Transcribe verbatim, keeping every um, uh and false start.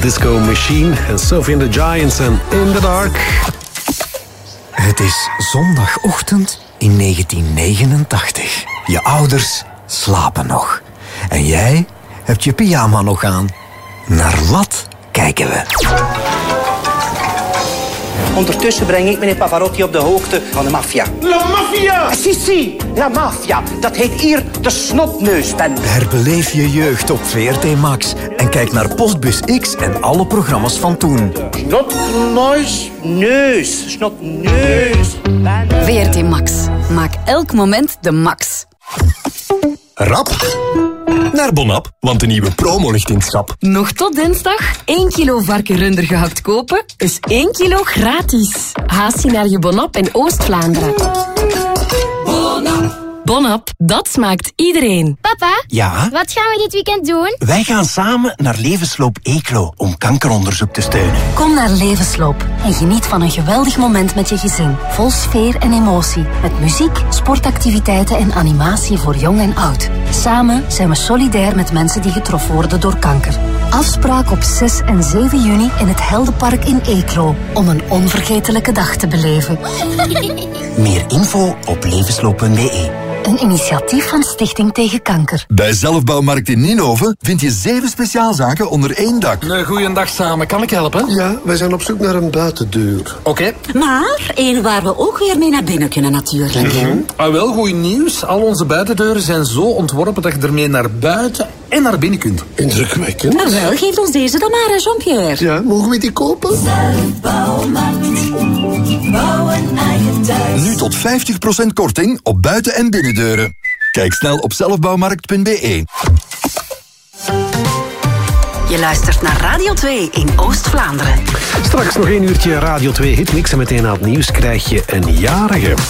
Disco Machine en Sophie and the Giants en In the Dark. Het is zondagochtend in negentien negenentachtig. Je ouders slapen nog. En jij hebt je pyjama nog aan. Naar wat kijken we? Ondertussen breng ik meneer Pavarotti op de hoogte van de maffia. La maffia! Ah, si, si, la maffia. Dat heet hier de snotneusbende. Herbeleef je jeugd op V R T Max. En kijk naar Postbus X en alle programma's van toen. Snotneus. Neus. Snotneus. V R T Max. Maak elk moment de max. Rap naar Bonap, want de nieuwe promo ligt in het schap. Nog tot dinsdag één kilo varkenrunder gehakt kopen, is één kilo gratis. Haast je naar je Bonap in Oost-Vlaanderen. Bonap. Bonap, dat smaakt iedereen. Papa, ja? Wat gaan we dit weekend doen? Wij gaan samen naar Levensloop Eeklo om kankeronderzoek te steunen. Kom naar Levensloop en geniet van een geweldig moment met je gezin. Vol sfeer en emotie. Met muziek, sportactiviteiten en animatie voor jong en oud. Samen zijn we solidair met mensen die getroffen worden door kanker. Afspraak op zes en zeven juni in het Heldenpark in Eeklo. Om een onvergetelijke dag te beleven. Meer info op levensloop punt b e. Een initiatief van Stichting Tegen Kanker. Bij Zelfbouwmarkt in Nienhoven vind je zeven speciaalzaken onder één dak. Een goeiedag samen, kan ik helpen? Ja, wij zijn op zoek naar een buitendeur. Oké. Okay. Maar één waar we ook weer mee naar binnen kunnen natuurlijk. Mm-hmm. Ah, wel, goed nieuws. Al onze buitendeuren zijn zo ontworpen dat je ermee naar buiten en naar binnen kunt. Indrukwekkend. Maar wel, geef ons deze dan maar, Jean-Pierre. Ja, mogen we die kopen? Zelfbouwmarkt. Bouwen eigen thuis. Nu tot vijftig procent korting op buiten- en binnendeuren. Kijk snel op zelfbouwmarkt punt b e. Je luistert naar Radio twee in Oost-Vlaanderen. Straks nog één uurtje Radio twee Hitmix en meteen na het nieuws krijg je een jarige.